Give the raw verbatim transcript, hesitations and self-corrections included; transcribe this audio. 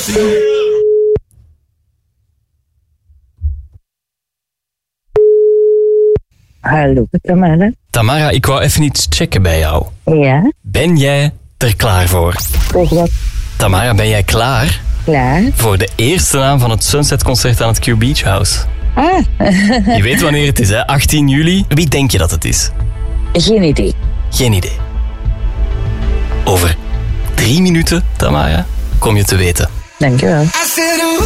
Hallo, Tamara. Tamara, ik wou even iets checken bij jou. Ja? Ben jij er klaar voor? Voor wat? Tamara, ben jij klaar? Klaar? Voor de eerste naam van het Sunset-concert aan het Q Beach House. Ah. Je weet wanneer het is, hè? achttien juli. Wie denk je dat het is? Geen idee. Geen idee. Over drie minuten, Tamara, kom je te weten. Dankjewel. I said, ooh.